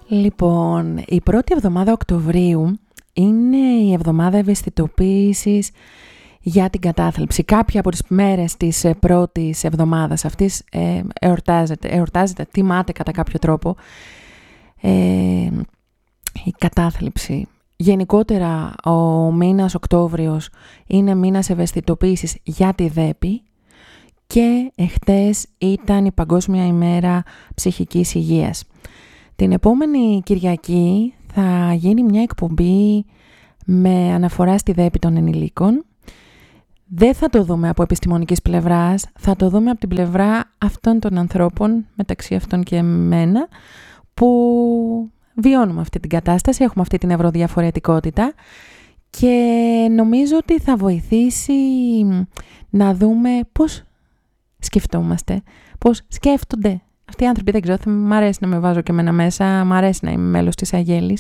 Λοιπόν, η πρώτη εβδομάδα Οκτωβρίου είναι η εβδομάδα ευαισθητοποίησης για την κατάθλιψη. Κάποια από τις μέρες της πρώτης εβδομάδας αυτής εορτάζεται, τιμάται κατά κάποιο τρόπο η κατάθλιψη. Γενικότερα ο μήνας Οκτώβριος είναι μήνας ευαισθητοποίησης για τη ΔΕΠΗ και εχθές ήταν η Παγκόσμια ημέρα ψυχικής υγείας. Την επόμενη Κυριακή θα γίνει μια εκπομπή με αναφορά στη ΔΕΠΗ των ενηλίκων. Δεν θα το δούμε από επιστημονικής πλευράς, θα το δούμε από την πλευρά αυτών των ανθρώπων, μεταξύ αυτών και εμένα, που βιώνουμε αυτή την κατάσταση, έχουμε αυτή την ευρωδιαφορετικότητα και νομίζω ότι θα βοηθήσει να δούμε πώς σκεφτόμαστε, πώς σκέφτονται αυτοί οι άνθρωποι. Δεν ξέρω, μ' αρέσει να με βάζω και εμένα μέσα, μ' αρέσει να είμαι μέλος της Αγέλης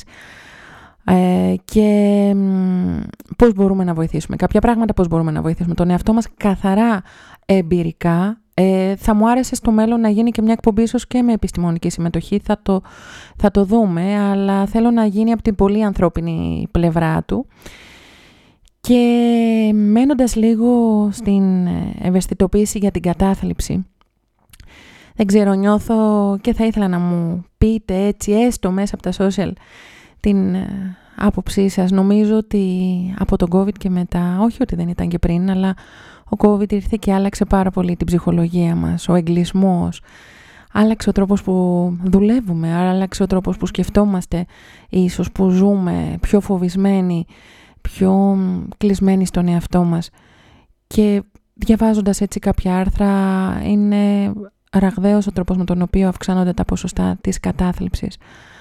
και πώς μπορούμε να βοηθήσουμε. Κάποια πράγματα πώς μπορούμε να βοηθήσουμε τον εαυτό μας καθαρά εμπειρικά. Θα μου άρεσε στο μέλλον να γίνει και μια εκπομπή ίσως και με επιστημονική συμμετοχή, θα το δούμε, αλλά θέλω να γίνει από την πολύ ανθρώπινη πλευρά του. Και μένοντας λίγο στην ευαισθητοποίηση για την κατάθλιψη, δεν ξέρω, νιώθω και θα ήθελα να μου πείτε έτσι έστω μέσα από τα social την άποψή σας. Νομίζω ότι από τον COVID και μετά, όχι ότι δεν ήταν και πριν, αλλά ο COVID ήρθε και άλλαξε πάρα πολύ την ψυχολογία μας, ο εγκλισμός. Άλλαξε ο τρόπος που δουλεύουμε, άλλαξε ο τρόπος που σκεφτόμαστε, ίσως που ζούμε πιο φοβισμένοι, πιο κλεισμένοι στον εαυτό μας. Και διαβάζοντας έτσι κάποια άρθρα, είναι ραγδαίος ο τρόπος με τον οποίο αυξάνονται τα ποσοστά της κατάθλιψης.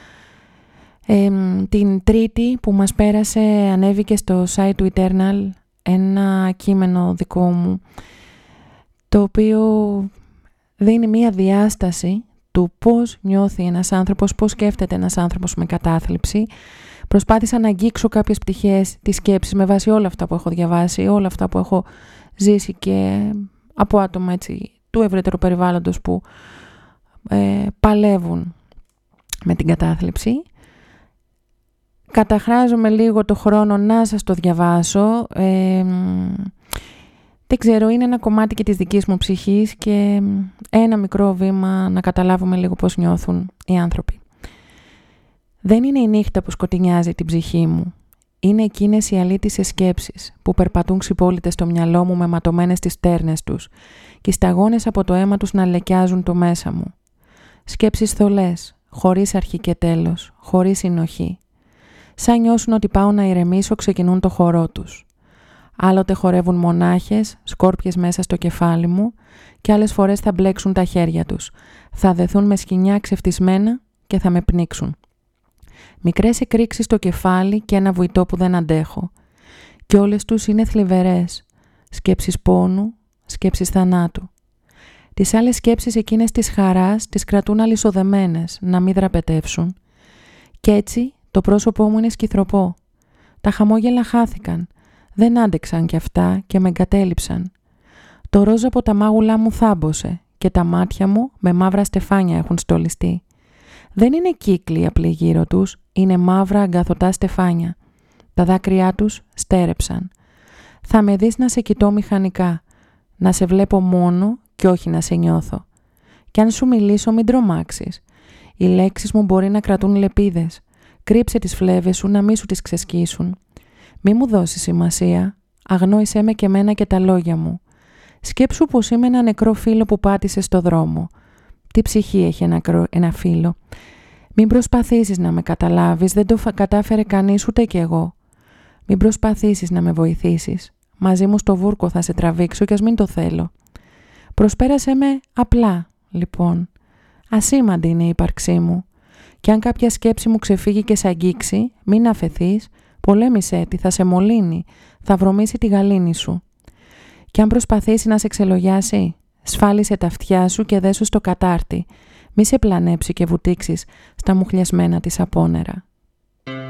Την Τρίτη που μας πέρασε ανέβηκε στο site του Eternal ένα κείμενο δικό μου, το οποίο δίνει μία διάσταση του πώς νιώθει ένας άνθρωπος, πώς σκέφτεται ένας άνθρωπος με κατάθλιψη. Προσπάθησα να αγγίξω κάποιες πτυχές της σκέψης με βάση όλα αυτά που έχω διαβάσει, όλα αυτά που έχω ζήσει και από άτομα έτσι, του ευρύτερου περιβάλλοντος που παλεύουν με την κατάθλιψη. Καταχράζομαι λίγο το χρόνο να σας το διαβάσω. Δεν ξέρω, είναι ένα κομμάτι και της δικής μου ψυχής και ένα μικρό βήμα να καταλάβουμε λίγο πώς νιώθουν οι άνθρωποι. Δεν είναι η νύχτα που σκοτεινιάζει την ψυχή μου. Είναι εκείνες οι αλήτισες σκέψεις που περπατούν ξυπόλυτες στο μυαλό μου με ματωμένες τις στέρνες τους και οι σταγόνες από το αίμα τους να λεκιάζουν το μέσα μου. Σκέψεις θολές, χωρίς αρχή και τέλος, χωρίς συνοχή. Σαν νιώσουν ότι πάω να ηρεμήσω, ξεκινούν το χορό τους. Άλλοτε χορεύουν μονάχες, σκόρπιες μέσα στο κεφάλι μου και άλλες φορές θα μπλέξουν τα χέρια τους. Θα δεθούν με σκοινιά ξεφτισμένα και θα με πνίξουν. Μικρές εκρήξεις στο κεφάλι και ένα βουητό που δεν αντέχω. Και όλες τους είναι θλιβερές. Σκέψεις πόνου, σκέψεις θανάτου. Τις άλλες σκέψεις εκείνες της χαράς τις κρατούν αλυσοδεμένες, να μην δραπετεύσουν. Κι έτσι το πρόσωπό μου είναι σκυθροπό. Τα χαμόγελα χάθηκαν. Δεν άντεξαν κι αυτά και με εγκατέλειψαν. Το ροζ από τα μάγουλά μου θάμπωσε και τα μάτια μου με μαύρα στεφάνια έχουν στολιστεί. Δεν είναι κύκλοι απλοί γύρω τους, είναι μαύρα αγκαθωτά στεφάνια. Τα δάκρυά τους στέρεψαν. Θα με δεις να σε κοιτώ μηχανικά, να σε βλέπω μόνο και όχι να σε νιώθω. Κι αν σου μιλήσω μην τρομάξεις. Οι λέξεις μου μπορεί να κρατούν λεπίδες. Κρύψε τις φλέβες σου να μη σου τις ξεσκίσουν. Μη μου δώσεις σημασία, αγνόησέ με και μένα και τα λόγια μου. Σκέψου πως είμαι ένα νεκρό φύλλο που πάτησε στο δρόμο. Τι ψυχή έχει ένα φύλλο. Μην προσπαθήσεις να με καταλάβεις, δεν το κατάφερε κανείς ούτε κι εγώ. Μην προσπαθήσεις να με βοηθήσεις. Μαζί μου στο βούρκο θα σε τραβήξω κι ας μην το θέλω. Προσπέρασέ με απλά, λοιπόν. Ασήμαντη είναι η ύπαρξή μου. Κι αν κάποια σκέψη μου ξεφύγει και σε αγγίξει, μην αφεθείς, πολέμησέ τη, θα σε μολύνει, θα βρωμίσει τη γαλήνη σου. Κι αν προσπαθήσει να σε ξελογιάσει, σφάλισε τα αυτιά σου και δέσου στο κατάρτι. Μη σε πλανέψει και βουτήξεις στα μουχλιασμένα της απόνερα.